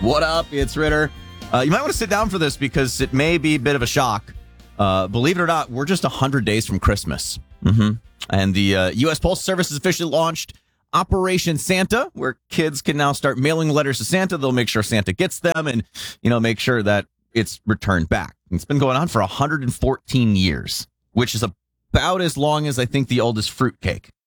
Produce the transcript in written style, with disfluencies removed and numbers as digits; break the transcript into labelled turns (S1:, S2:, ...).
S1: What up? It's Ritter. You might want to sit down for this because it may be a bit of a shock. Believe it or not, we're just 100 days from Christmas. And the U.S. Postal Service has officially launched Operation Santa, where kids can now start mailing letters to Santa. They'll make sure Santa gets them and, make sure that it's returned back. It's been going on for 114 years, which is about as long as I think the oldest fruitcake.